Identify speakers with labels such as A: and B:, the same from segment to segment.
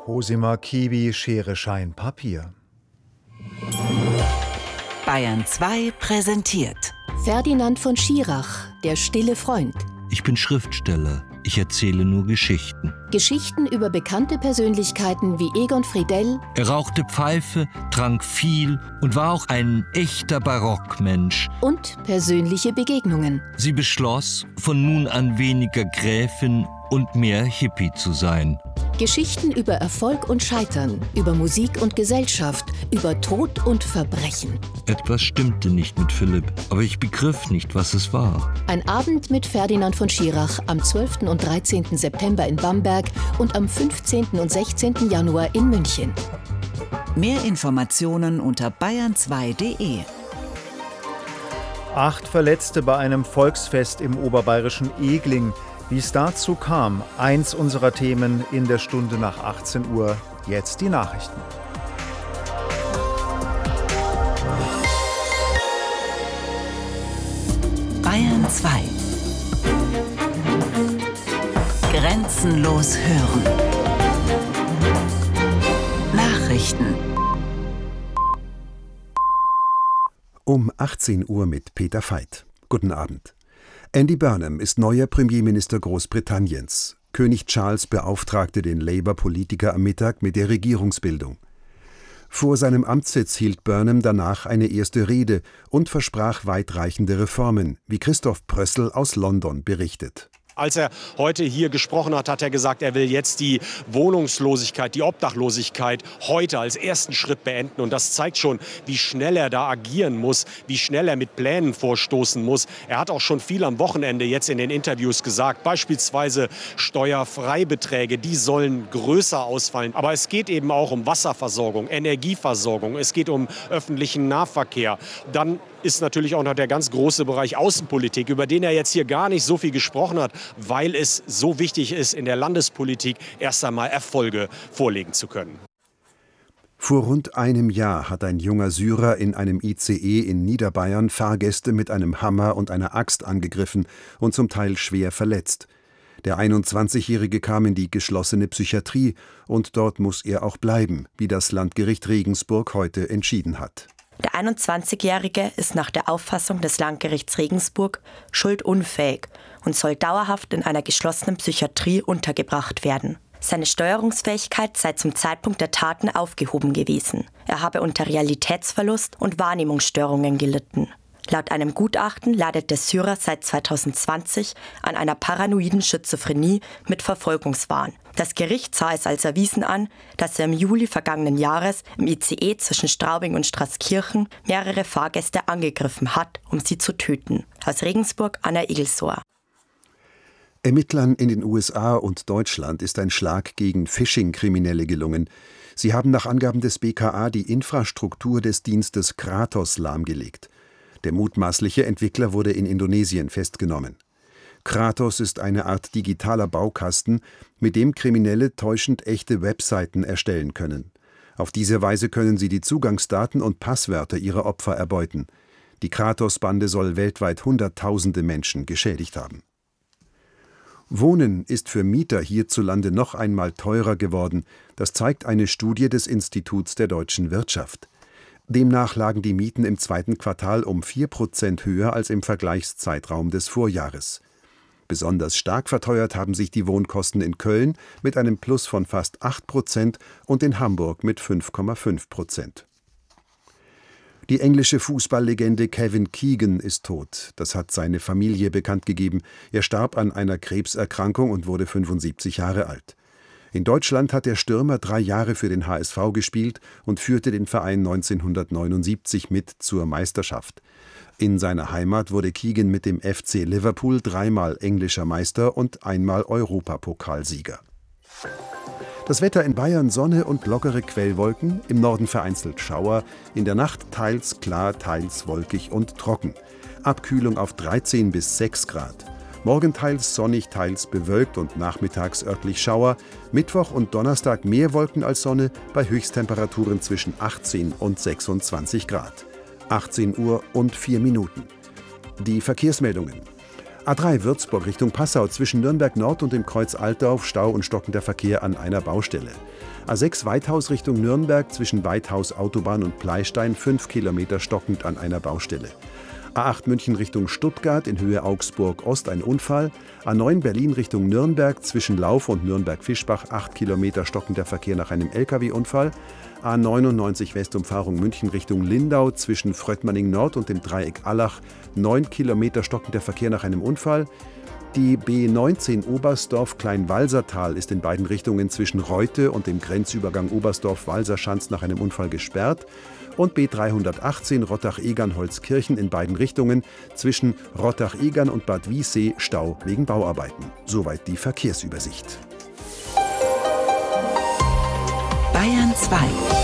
A: Cosima Kiwi, Schere, Schein, Papier.
B: Bayern 2 präsentiert
C: Ferdinand von Schirach, der stille Freund.
D: Ich bin Schriftsteller. Ich erzähle nur Geschichten.
C: Geschichten über bekannte Persönlichkeiten wie Egon Friedell.
D: Er rauchte Pfeife, trank viel und war auch ein echter Barockmensch.
C: Und persönliche Begegnungen.
D: Sie beschloss, von nun an weniger Gräfin und mehr Hippie zu sein.
C: Geschichten über Erfolg und Scheitern, über Musik und Gesellschaft, über Tod und Verbrechen.
D: Etwas stimmte nicht mit Philipp, aber ich begriff nicht, was es war.
C: Ein Abend mit Ferdinand von Schirach am 12. und 13. September in Bamberg und am 15. und 16. Januar in München.
B: Mehr Informationen unter bayern2.de.
A: 8 Verletzte bei einem Volksfest im oberbayerischen Egling. Wie es dazu kam, eins unserer Themen in der Stunde nach 18 Uhr. Jetzt die Nachrichten.
B: Bayern 2. Grenzenlos hören. Nachrichten.
E: Um 18 Uhr mit Peter Veit. Guten Abend. Andy Burnham ist neuer Premierminister Großbritanniens. König Charles beauftragte den Labour-Politiker am Mittag mit der Regierungsbildung. Vor seinem Amtssitz hielt Burnham danach eine erste Rede und versprach weitreichende Reformen, wie Christoph Prössl aus London berichtet.
F: Als er heute hier gesprochen hat, hat er gesagt, er will jetzt die Wohnungslosigkeit, die Obdachlosigkeit heute als ersten Schritt beenden. Und das zeigt schon, wie schnell er da agieren muss, wie schnell er mit Plänen vorstoßen muss. Er hat auch schon viel am Wochenende jetzt in den Interviews gesagt, beispielsweise Steuerfreibeträge, die sollen größer ausfallen. Aber es geht eben auch um Wasserversorgung, Energieversorgung, es geht um öffentlichen Nahverkehr. Dann ist natürlich auch noch der ganz große Bereich Außenpolitik, über den er jetzt hier gar nicht so viel gesprochen hat, weil es so wichtig ist, in der Landespolitik erst einmal Erfolge vorlegen zu können.
E: Vor rund einem Jahr hat ein junger Syrer in einem ICE in Niederbayern Fahrgäste mit einem Hammer und einer Axt angegriffen und zum Teil schwer verletzt. Der 21-Jährige kam in die geschlossene Psychiatrie und dort muss er auch bleiben, wie das Landgericht Regensburg heute entschieden hat.
G: Der 21-Jährige ist nach der Auffassung des Landgerichts Regensburg schuldunfähig und soll dauerhaft in einer geschlossenen Psychiatrie untergebracht werden. Seine Steuerungsfähigkeit sei zum Zeitpunkt der Taten aufgehoben gewesen. Er habe unter Realitätsverlust und Wahrnehmungsstörungen gelitten. Laut einem Gutachten leidet der Syrer seit 2020 an einer paranoiden Schizophrenie mit Verfolgungswahn. Das Gericht sah es als erwiesen an, dass er im Juli vergangenen Jahres im ICE zwischen Straubing und Straßkirchen mehrere Fahrgäste angegriffen hat, um sie zu töten. Aus Regensburg, Anna Igelsor.
E: Ermittlern in den USA und Deutschland ist ein Schlag gegen Phishing-Kriminelle gelungen. Sie haben nach Angaben des BKA die Infrastruktur des Dienstes Kratos lahmgelegt. Der mutmaßliche Entwickler wurde in Indonesien festgenommen. Kratos ist eine Art digitaler Baukasten, mit dem Kriminelle täuschend echte Webseiten erstellen können. Auf diese Weise können sie die Zugangsdaten und Passwörter ihrer Opfer erbeuten. Die Kratos-Bande soll weltweit Hunderttausende Menschen geschädigt haben. Wohnen ist für Mieter hierzulande noch einmal teurer geworden. Das zeigt eine Studie des Instituts der deutschen Wirtschaft. Demnach lagen die Mieten im zweiten Quartal um 4% höher als im Vergleichszeitraum des Vorjahres. Besonders stark verteuert haben sich die Wohnkosten in Köln mit einem Plus von fast 8% und in Hamburg mit 5,5%. Die englische Fußballlegende Kevin Keegan ist tot. Das hat seine Familie bekannt gegeben. Er starb an einer Krebserkrankung und wurde 75 Jahre alt. In Deutschland hat der Stürmer 3 Jahre für den HSV gespielt und führte den Verein 1979 mit zur Meisterschaft. In seiner Heimat wurde Keegan mit dem FC Liverpool 3-mal englischer Meister und 1-mal Europapokalsieger. Das Wetter in Bayern: Sonne und lockere Quellwolken, im Norden vereinzelt Schauer, in der Nacht teils klar, teils wolkig und trocken. Abkühlung auf 13 bis 6 Grad. Morgen teils sonnig, teils bewölkt und nachmittags örtlich Schauer. Mittwoch und Donnerstag mehr Wolken als Sonne bei Höchsttemperaturen zwischen 18 und 26 Grad. 18 Uhr und 4 Minuten. Die Verkehrsmeldungen. A3 Würzburg Richtung Passau zwischen Nürnberg Nord und dem Kreuz Altdorf Stau und stockender Verkehr an einer Baustelle. A6 Weithaus Richtung Nürnberg zwischen Weithaus Autobahn und Pleistein 5 Kilometer stockend an einer Baustelle. A8 München Richtung Stuttgart in Höhe Augsburg Ost ein Unfall. A9 Berlin Richtung Nürnberg zwischen Lauf und Nürnberg-Fischbach 8 Kilometer stockender Verkehr nach einem LKW-Unfall. A99 Westumfahrung München Richtung Lindau zwischen Fröttmanning Nord und dem Dreieck Allach 9 Kilometer stockender Verkehr nach einem Unfall. Die B19 Oberstdorf-Kleinwalsertal ist in beiden Richtungen zwischen Reute und dem Grenzübergang Oberstdorf-Walserschanz nach einem Unfall gesperrt. Und B318 Rottach-Egern-Holzkirchen in beiden Richtungen zwischen Rottach-Egern und Bad Wiessee Stau wegen Bauarbeiten. Soweit die Verkehrsübersicht.
B: Bayern 2.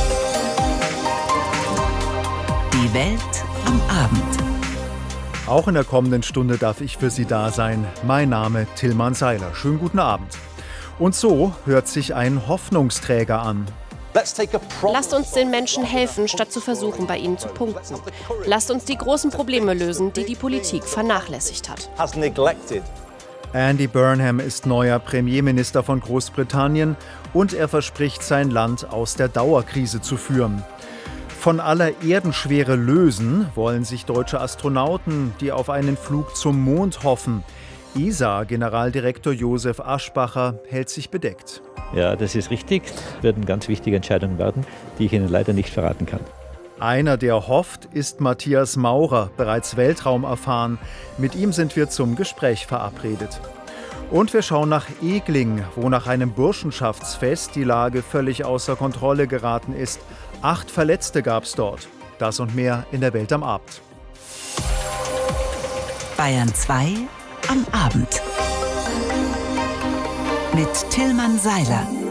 B: Die Welt am Abend.
A: Auch in der kommenden Stunde darf ich für Sie da sein. Mein Name Tilman Seiler. Schönen guten Abend. Und so hört sich ein Hoffnungsträger an.
H: Lasst uns den Menschen helfen, statt zu versuchen, bei ihnen zu punkten. Lasst uns die großen Probleme lösen, die die Politik vernachlässigt hat.
A: Andy Burnham ist neuer Premierminister von Großbritannien und er verspricht, sein Land aus der Dauerkrise zu führen. Von aller Erdenschwere lösen wollen sich deutsche Astronauten, die auf einen Flug zum Mond hoffen. ESA-Generaldirektor Josef Aschbacher hält sich bedeckt.
I: Ja, das ist richtig. Das werden ganz wichtige Entscheidungen werden, die ich Ihnen leider nicht verraten kann.
A: Einer, der hofft, ist Matthias Maurer, bereits Weltraum erfahren. Mit ihm sind wir zum Gespräch verabredet. Und wir schauen nach Egling, wo nach einem Burschenschaftsfest die Lage völlig außer Kontrolle geraten ist. 8 Verletzte gab es dort. Das und mehr in der Welt am Abend.
B: Bayern 2 am Abend. Mit Tilman Seiler.